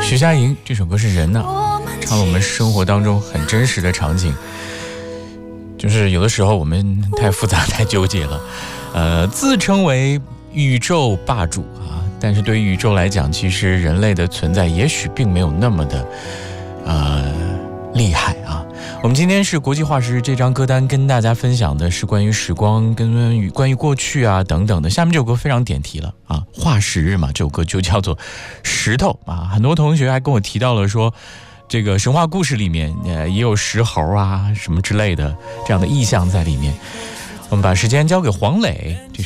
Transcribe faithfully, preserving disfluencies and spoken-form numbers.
徐佳莹这首歌是人呢、啊，唱了我们生活当中很真实的场景，就是有的时候我们太复杂太纠结了，呃，自称为宇宙霸主啊，但是对于宇宙来讲，其实人类的存在也许并没有那么的呃厉害啊。我们今天是国际化石这张歌单，跟大家分享的是关于时光、跟于关于过去啊等等的。下面这首歌非常点题了啊，化石日嘛，这首歌就叫做石头啊。很多同学还跟我提到了说，这个神话故事里面呃也有石猴啊什么之类的这样的意象在里面。我们把时间交给黄磊，这首